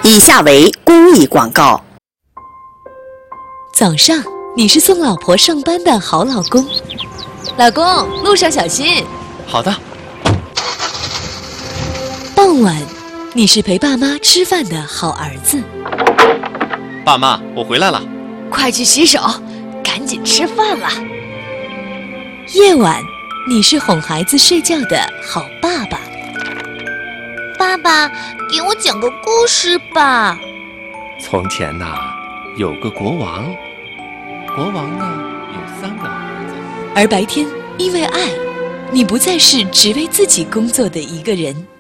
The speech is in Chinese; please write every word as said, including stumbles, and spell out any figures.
以下为公益广告。 早上，你是送老婆上班的好老公。 老公，路上小心。 好的。 傍晚，你是陪爸妈吃饭的好儿子。 爸妈，我回来了。 快去洗手，赶紧吃饭了。 夜晚，你是哄孩子睡觉的好爸爸。 爸爸，给我讲个故事吧。 从前呐、啊，有个国王，国王呢有三个儿子。 而白天，因为爱，你不再是只为自己工作的一个人。